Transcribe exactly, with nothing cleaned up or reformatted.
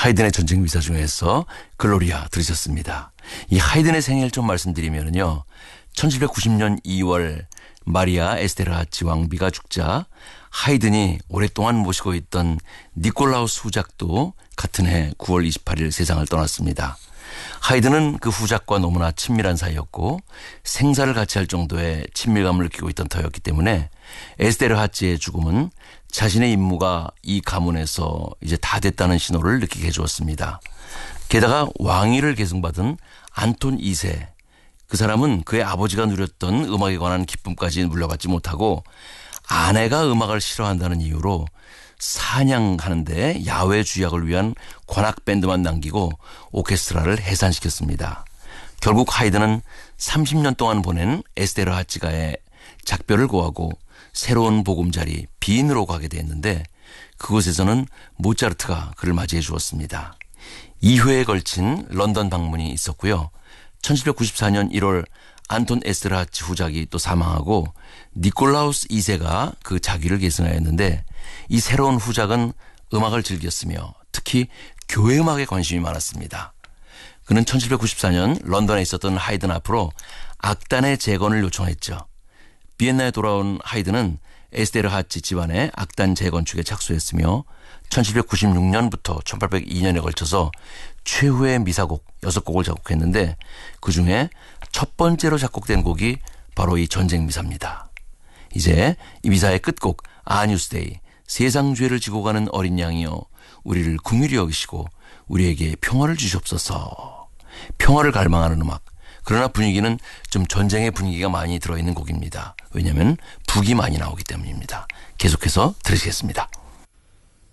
하이든의 전쟁 미사 중에서 글로리아 들으셨습니다. 이 하이든의 생일 좀 말씀드리면요. 천칠백구십 년 이월 마리아 에스테르 하치 왕비가 죽자 하이든이 오랫동안 모시고 있던 니콜라우스 후작도 같은 해 구월 이십팔일 세상을 떠났습니다. 하이든은 그 후작과 너무나 친밀한 사이였고 생사를 같이 할 정도의 친밀감을 느끼고 있던 터였기 때문에 에스테르 하치의 죽음은 자신의 임무가 이 가문에서 이제 다 됐다는 신호를 느끼게 해주었습니다. 게다가 왕위를 계승받은 안톤 이 세, 그 사람은 그의 아버지가 누렸던 음악에 관한 기쁨까지 물려받지 못하고 아내가 음악을 싫어한다는 이유로 사냥하는데 야외 주약을 위한 관악 밴드만 남기고 오케스트라를 해산시켰습니다. 결국 하이든은 삼십 년 동안 보낸 에스테르 하치가의 작별을 고하고 새로운 보금자리 빈으로 가게 됐는데 그곳에서는 모차르트가 그를 맞이해 주었습니다. 이 회에 걸친 런던 방문이 있었고요. 천칠백구십사 년 일월 안톤 에스테르 하치 후작이 또 사망하고 니콜라우스 이 세가 그 자기를 계승하였는데 이 새로운 후작은 음악을 즐겼으며 특히 교회 음악에 관심이 많았습니다. 그는 천칠백구십사 년 런던에 있었던 하이든 앞으로 악단의 재건을 요청했죠. 비엔나에 돌아온 하이든은 에스테르 하치 집안의 악단 재건축에 착수했으며 천칠백구십육 년부터 천팔백이 년에 걸쳐서 최후의 미사곡 여섯 곡을 작곡했는데 그중에 첫 번째로 작곡된 곡이 바로 이 전쟁 미사입니다. 이제 이 미사의 끝곡 아뉴스데이, 세상 죄를 지고 가는 어린 양이여 우리를 긍휼히 여기시고 우리에게 평화를 주시옵소서. 평화를 갈망하는 음악. 그러나 분위기는 좀 전쟁의 분위기가 많이 들어있는 곡입니다. 왜냐하면 북이 많이 나오기 때문입니다. 계속해서 들으시겠습니다.